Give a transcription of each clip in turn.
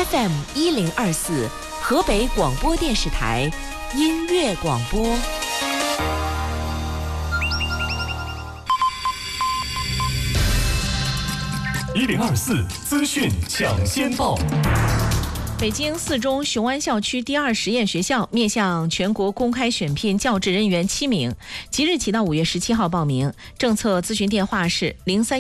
FM 1024，河北广播电视台音乐广播。 1024资讯抢先报。 北京四中雄安校区第2实验学校面向全国公开选聘教职人员7名，即日起到5月17号报名。政策咨询电话是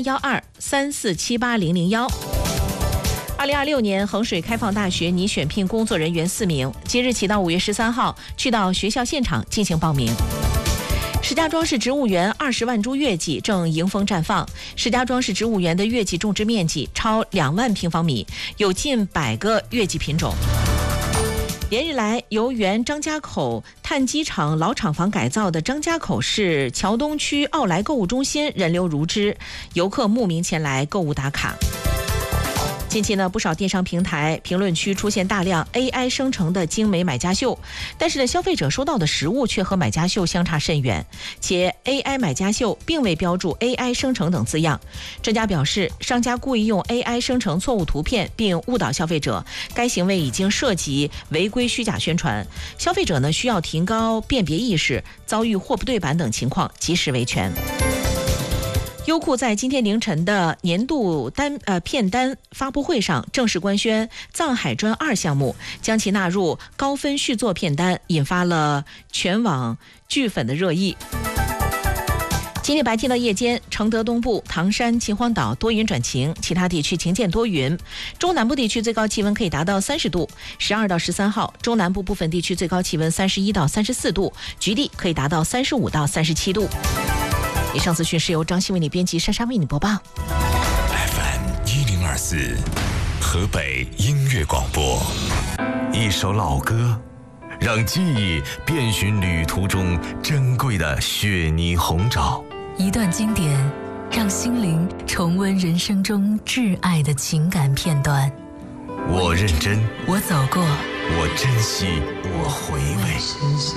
031234780001。2026年衡水开放大学拟选聘工作人员4名，即日起到5月13号去到学校现场进行报名。石家庄市植物园20万株月季正迎风绽放。石家庄市植物园的月季种植面积超2万平方米，有近100个月季品种。连日来，由原张家口碳基厂老厂房改造的张家口市桥东区奥莱购物中心人流如织，游客慕名前来购物打卡。近期呢，不少电商平台评论区出现大量 AI 生成的精美买家秀，但是呢，消费者收到的实物却和买家秀相差甚远，且 AI 买家秀并未标注 AI 生成等字样。专家表示，商家故意用 AI 生成错误图片并误导消费者，该行为已经涉及违规虚假宣传。消费者呢，需要提高辨别意识，遭遇货不对版等情况及时维权。优酷在今天凌晨的年度片单发布会上正式官宣《藏海专2》项目，将其纳入高分续作片单，引发了全网剧粉的热议。今天白天到夜间，承德东部、唐山、秦皇岛多云转晴，其他地区晴间多云。中南部地区最高气温可以达到30度。12到13号，中南部部分地区最高气温31到34度，局地可以达到35到37度。以上资讯是由张希为你编辑，珊珊为你播报。 FM 1024，河北音乐广播。一首老歌，让记忆遍寻旅途中珍贵的雪泥红枣； 一段经典，让心灵重温人生中挚爱的情感片段。 我认真， 我走过， 我珍惜，我回味。 是谁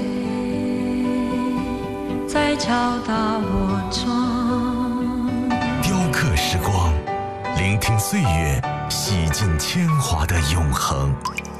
在敲打我窗？ 雕刻时光，聆听岁月洗尽铅华的永恒。